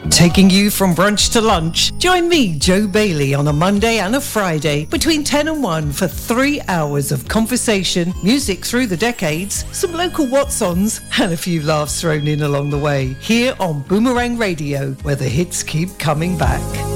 Taking you from brunch to lunch. Join me, Joe Bailey, on a Monday and a Friday between 10 and 1 for 3 hours of conversation, music through the decades, some local what's-ons, and a few laughs thrown in along the way. Here on Boomerang Radio, where the hits keep coming back.